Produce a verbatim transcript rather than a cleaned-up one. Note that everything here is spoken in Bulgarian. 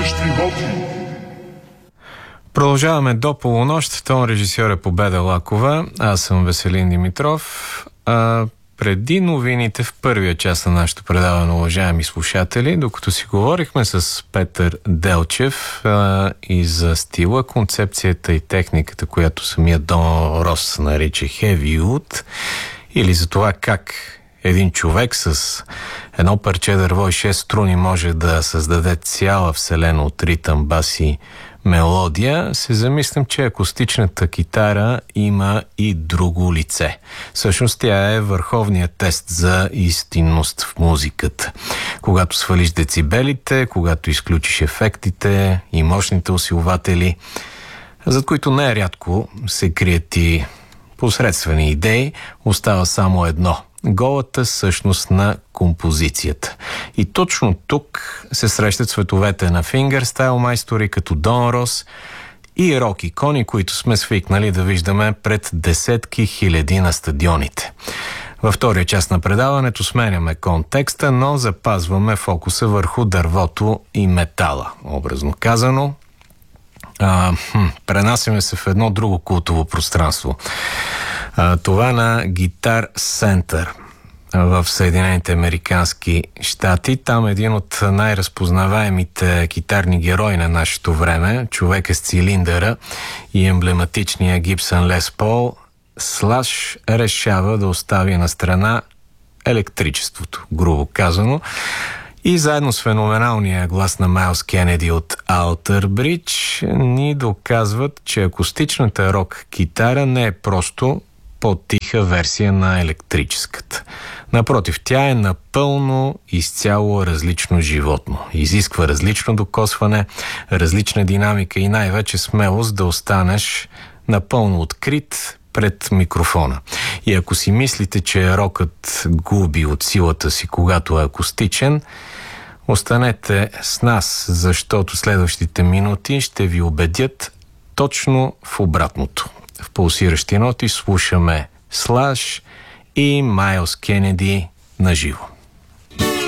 Продължаваме до полунощ. Тон режисьор е Победа Лакова. Аз съм Веселин Димитров. А, преди новините в първия час на нашето предаване, уважаеми слушатели, докато си говорихме с Петър Делчев а, и за стила, концепцията и техниката, която самия Дон Рос нарича Heavy Wood, или за това как един човек с едно парче дърво и шест струни може да създаде цяла вселена от ритъм, бас и мелодия, се замислям, че акустичната китара има и друго лице. Всъщност тя е върховният тест за истинност в музиката. Когато свалиш децибелите, когато изключиш ефектите и мощните усилватели, зад които най-рядко се крият и посредствени идеи, остава само едно – голата същност на композицията. И точно тук се срещат световете на фингърстайл майстори като Дон Рос и рок икони, които сме свикнали да виждаме пред десетки хиляди на стадионите. Във втория част на предаването сменяме контекста, но запазваме фокуса върху дървото и метала. Образно казано, а, хм, пренасяме се в едно друго култово пространство. А, това на Guitar Center в Съединените американски щати. Там един от най-разпознаваемите китарни герои на нашето време, човека с цилиндъра и емблематичния Гибсън Лес Пол, Слаш решава да остави на страна електричеството, грубо казано, и заедно с феноменалния глас на Майлз Кенеди от Alter Bridge ни доказват, че акустичната рок-китара не е просто по-тиха версия на електрическата. Напротив, тя е напълно изцяло различно животно. Изисква различно докосване, различна динамика и най-вече смелост да останеш напълно открит пред микрофона. И ако си мислите, че рокът губи от силата си, когато е акустичен, останете с нас, защото следващите минути ще ви убедят точно в обратното. В пулсиращи ноти слушаме Слаш и Майлз Кенеди на живо.